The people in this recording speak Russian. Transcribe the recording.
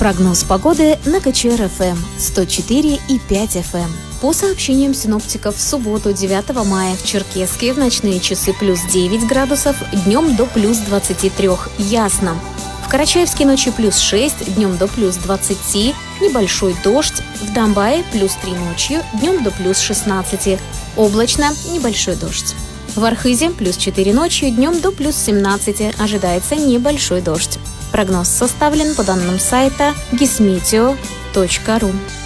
Прогноз погоды на КЧР-ФМ 104,5 FM. По сообщениям синоптиков, в субботу 9 мая в Черкесске в ночные часы плюс 9 градусов, днем до плюс 23, ясно. В Карачаевске ночью плюс 6, днем до плюс 20, небольшой дождь. В Домбае плюс 3 ночью, днем до плюс 16, облачно, небольшой дождь. В Архизе плюс 4 ночью, днем до плюс 17, ожидается небольшой дождь. Прогноз составлен по данным сайта gizmeteo.ru.